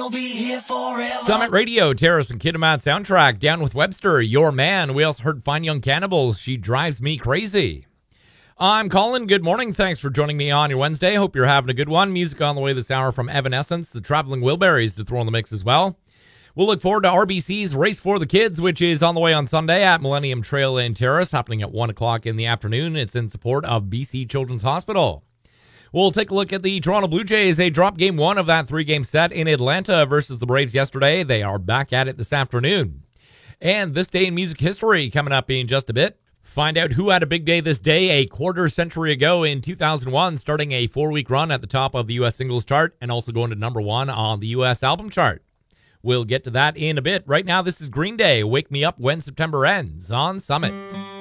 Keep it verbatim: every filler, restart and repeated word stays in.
I'll be here forever. Summit Radio, Terrace and Kidderminster soundtrack, Down with Webster, Your Man. We also heard Fine Young Cannibals, She Drives Me Crazy. I'm Colin. Good morning. Thanks for joining me on your Wednesday. Hope you're having a good one. Music on the way this hour from Evanescence, the Traveling Wilburys to throw in the mix as well. We'll look forward to R B C's Race for the Kids, which is on the way on Sunday at Millennium Trail in Terrace, happening at one o'clock in the afternoon. It's in support of B C Children's Hospital. We'll take a look at the Toronto Blue Jays. They dropped game one of that three-game set in Atlanta versus the Braves yesterday. They are back at it this afternoon. And this day in music history coming up in just a bit. Find out who had a big day this day a quarter century ago in two thousand one, starting a four-week run at the top of the U S singles chart and also going to number one on the U S album chart. We'll get to that in a bit. Right now, this is Green Day, Wake Me Up When September Ends on Summit.